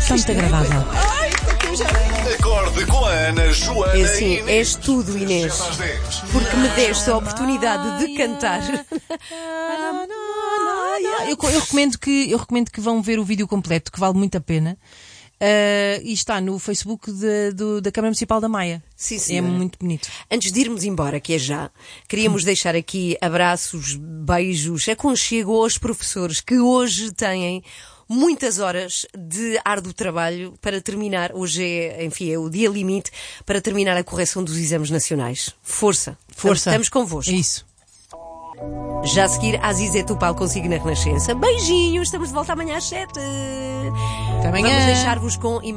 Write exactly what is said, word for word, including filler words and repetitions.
Está muito agradável. Acorde com a Ana, Joana É assim, e Inês. és tudo, Inês. Às dez. Porque me deste a oportunidade de cantar. Eu, eu recomendo que, eu recomendo que vão ver o vídeo completo, que vale muito a pena. Uh, e está no Facebook de, do, da Câmara Municipal da Maia. Sim, É senhora. muito bonito. Antes de irmos embora, que é já, queríamos deixar aqui abraços, beijos, aconchego aos professores que hoje têm muitas horas de árduo trabalho para terminar, hoje é, enfim, é o dia limite, para terminar a correção dos exames nacionais. Força. Força. Estamos convosco. É isso. Já a seguir, a Zizé Tupal consigo na Renascença. Beijinhos, estamos de volta amanhã às sete. Até amanhã. Vamos deixar-vos com